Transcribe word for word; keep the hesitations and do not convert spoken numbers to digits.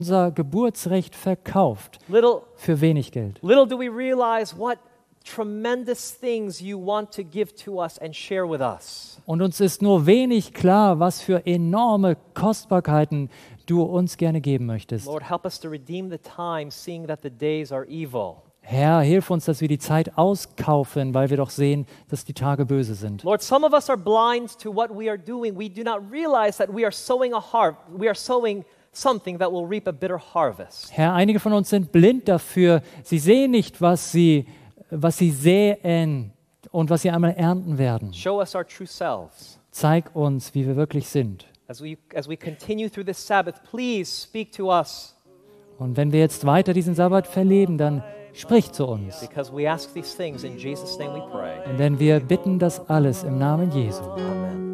unser Geburtsrecht verkauft Little, für wenig Geld. little do we realize what tremendous things you want to give to us and share with us. Und uns ist nur wenig klar, was für enorme Kostbarkeiten du uns gerne geben möchtest. Lord, help us to redeem the time, seeing that the days are evil. Herr, hilf uns, dass wir die Zeit auskaufen, weil wir doch sehen, dass die Tage böse sind. Lord, some of us are blind to what we are doing. We do not realize that we are sowing a harvest. We are sowing something that will reap a bitter harvest. Herr, einige von uns sind blind dafür. Sie sehen nicht, was sie, was sie säen und was sie einmal ernten werden. Show us our true selves. Zeig uns, wie wir wirklich sind. As we, as we continue through this Sabbath, please speak to us, Und wenn wir jetzt weiter diesen Sabbat verleben, dann sprich zu uns. because we ask these things in Jesus' name we pray. Denn wir bitten das alles im Namen Jesu. Amen.